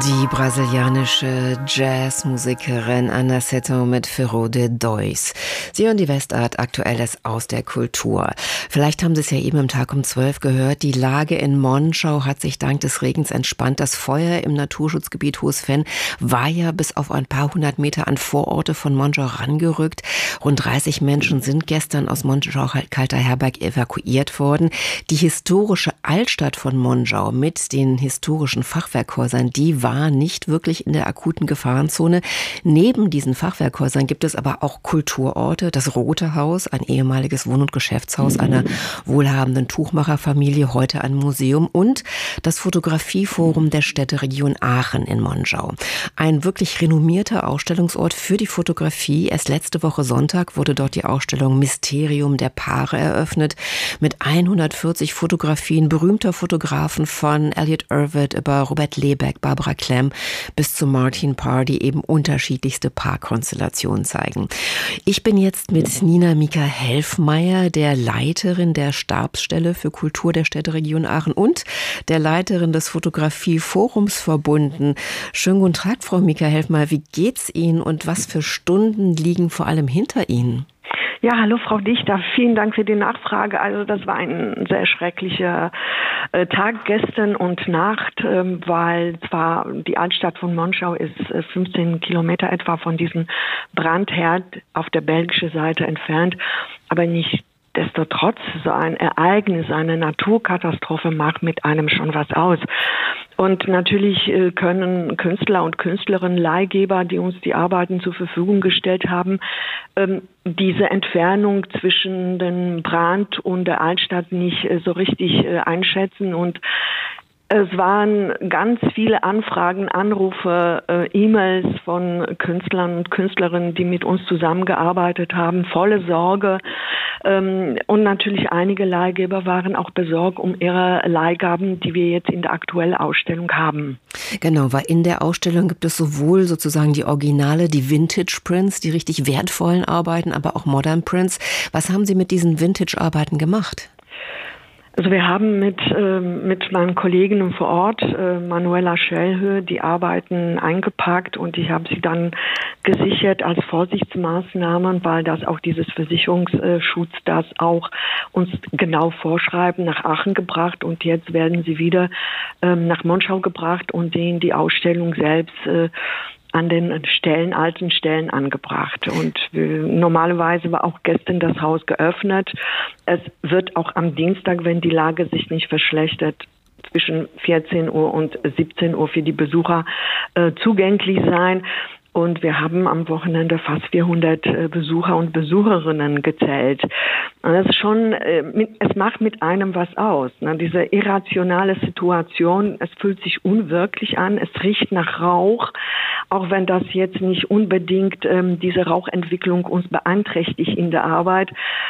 Die brasilianische Jazzmusikerin Ana Seton mit Ferro de Dois. Sie hören die Westart Aktuelles aus der Kultur. Vielleicht haben Sie es ja eben am Tag um 12 gehört. Die Lage in Monschau hat sich dank des Regens entspannt. Das Feuer im Naturschutzgebiet Hohes Venn war ja bis auf ein paar hundert Meter an Vororte von Monschau rangerückt. Rund 30 Menschen sind gestern aus Monschau-Kalter Herberg evakuiert worden. Die historische Altstadt von Monschau mit den historischen Fachwerkhäusern, die war nicht wirklich in der akuten Gefahrenzone. Neben diesen Fachwerkhäusern gibt es aber auch Kulturorte. Das Rote Haus, ein ehemaliges Wohn- und Geschäftshaus einer wohlhabenden Tuchmacherfamilie, heute ein Museum, und das Fotografieforum der Städteregion Aachen in Monschau. Ein wirklich renommierter Ausstellungsort für die Fotografie. Erst letzte Woche Sonntag wurde dort die Ausstellung Mysterium der Paare eröffnet mit 140 Fotografien berühmter Fotografen von Elliot Erwitt über Robert Lebeck, Barbara Klemm bis zu Martin Parr, die eben unterschiedlichste Paarkonstellationen zeigen. Ich bin jetzt mit Nina Mika-Helfmeier, der Leiterin der Stabsstelle für Kultur der Städteregion Aachen und der Leiterin des Fotografieforums verbunden. Schönen guten Tag, Frau Mika-Helfmeier. Wie geht's Ihnen und was für Stunden liegen vor allem hinter Ihnen? Ja, hallo Frau Dichter, vielen Dank für die Nachfrage. Also das war ein sehr schrecklicher Tag gestern und Nacht, weil zwar die Altstadt von Monschau ist 15 Kilometer etwa von diesem Brandherd auf der belgischen Seite entfernt, aber nichtsdestotrotz so ein Ereignis, eine Naturkatastrophe macht mit einem schon was aus. Und natürlich können Künstler und Künstlerinnen, Leihgeber, die uns die Arbeiten zur Verfügung gestellt haben, diese Entfernung zwischen dem Brand und der Altstadt nicht so richtig einschätzen. Und es waren ganz viele Anfragen, Anrufe, E-Mails von Künstlern und Künstlerinnen, die mit uns zusammengearbeitet haben, volle Sorge. Und natürlich einige Leihgeber waren auch besorgt um ihre Leihgaben, die wir jetzt in der aktuellen Ausstellung haben. Genau, weil in der Ausstellung gibt es sowohl sozusagen die Originale, die Vintage Prints, die richtig wertvollen Arbeiten, aber auch Modern Prints. Was haben Sie mit diesen Vintage-Arbeiten gemacht? Also wir haben mit meinen Kolleginnen vor Ort, Manuela Schellhöhe, die Arbeiten eingepackt und ich habe sie dann gesichert als Vorsichtsmaßnahmen, weil das auch dieses Versicherungsschutz das auch uns genau vorschreiben, nach Aachen gebracht und jetzt werden sie wieder nach Monschau gebracht und die Ausstellung selbst an den alten Stellen angebracht. Und normalerweise war auch gestern das Haus geöffnet. Es wird auch am Dienstag, wenn die Lage sich nicht verschlechtert, zwischen 14 Uhr und 17 Uhr für die Besucher zugänglich sein. Und wir haben am Wochenende fast 400 Besucher und Besucherinnen gezählt. Und das ist schon, es macht mit einem was aus. Ne? Diese irrationale Situation, es fühlt sich unwirklich an, es riecht nach Rauch, auch wenn das jetzt nicht unbedingt diese Rauchentwicklung uns beeinträchtigt in der Arbeit.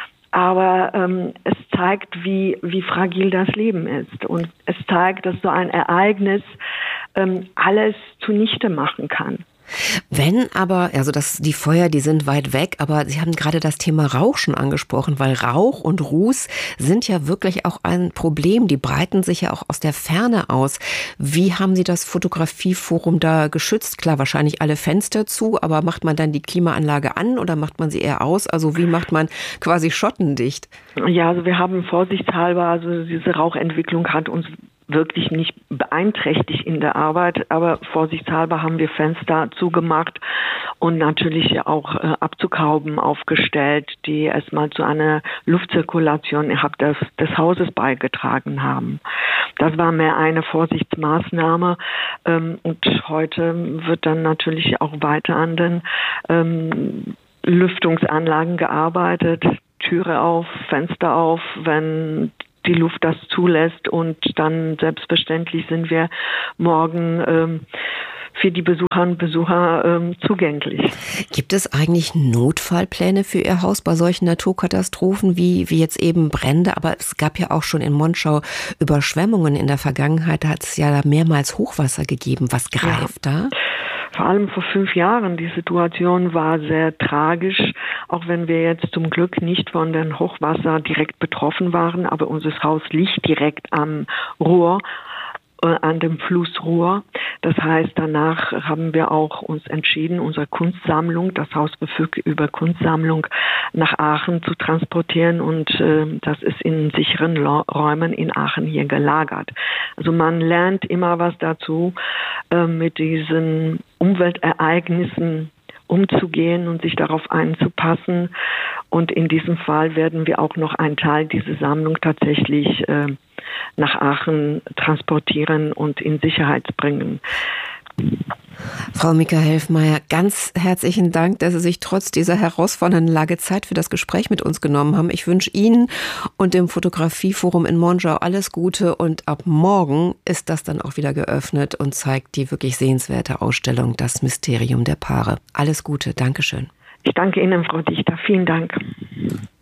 Aber es zeigt, wie fragil das Leben ist. Und es zeigt, dass so ein Ereignis alles zunichte machen kann. Wenn aber, also die Feuer, die sind weit weg, aber Sie haben gerade das Thema Rauch schon angesprochen, weil Rauch und Ruß sind ja wirklich auch ein Problem. Die breiten sich ja auch aus der Ferne aus. Wie haben Sie das Fotografieforum da geschützt? Klar, wahrscheinlich alle Fenster zu, aber macht man dann die Klimaanlage an oder macht man sie eher aus? Also wie macht man quasi schottendicht? Ja, also wir haben vorsichtshalber, also diese Rauchentwicklung hat uns wirklich nicht beeinträchtigt in der Arbeit, aber vorsichtshalber haben wir Fenster zugemacht und natürlich auch Abzughauben aufgestellt, die erstmal zu einer Luftzirkulation des Hauses beigetragen haben. Das war mehr eine Vorsichtsmaßnahme und heute wird dann natürlich auch weiter an den Lüftungsanlagen gearbeitet, Türe auf, Fenster auf, wenn die Luft das zulässt und dann selbstverständlich sind wir morgen für die Besucherinnen und Besucher zugänglich. Gibt es eigentlich Notfallpläne für Ihr Haus bei solchen Naturkatastrophen wie jetzt eben Brände? Aber es gab ja auch schon in Monschau Überschwemmungen in der Vergangenheit. Da hat es ja mehrmals Hochwasser gegeben. Was greift da? Vor allem vor 5 Jahren, die Situation war sehr tragisch, auch wenn wir jetzt zum Glück nicht von den Hochwasser direkt betroffen waren, aber unser Haus liegt direkt am Ruhr, an dem Fluss Ruhr. Das heißt, danach haben wir auch uns entschieden, unsere Kunstsammlung, das Haus verfügt über Kunstsammlung, nach Aachen zu transportieren und das ist in sicheren Räumen in Aachen hier gelagert. Also man lernt immer was dazu, mit diesen Umweltereignissen umzugehen und sich darauf einzupassen. Und in diesem Fall werden wir auch noch einen Teil dieser Sammlung tatsächlich nach Aachen transportieren und in Sicherheit bringen. Frau Mika Helfmeier, ganz herzlichen Dank, dass Sie sich trotz dieser herausfordernden Lage Zeit für das Gespräch mit uns genommen haben. Ich wünsche Ihnen und dem Fotografieforum in Monschau alles Gute und ab morgen ist das dann auch wieder geöffnet und zeigt die wirklich sehenswerte Ausstellung Das Mysterium der Paare. Alles Gute, Dankeschön. Ich danke Ihnen, Frau Dichter. Vielen Dank.